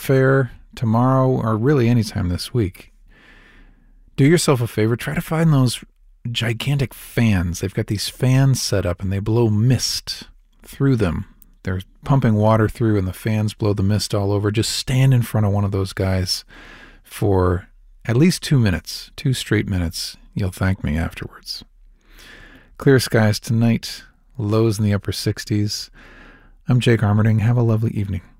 Fair tomorrow, or really anytime this week, do yourself a favor. Try to find those gigantic fans. They've got these fans set up, and they blow mist through them. They're pumping water through, and the fans blow the mist all over. Just stand in front of one of those guys for at least 2 minutes, 2 straight minutes. You'll thank me afterwards. Clear skies tonight, lows in the upper 60s. I'm Jake Armerding. Have a lovely evening.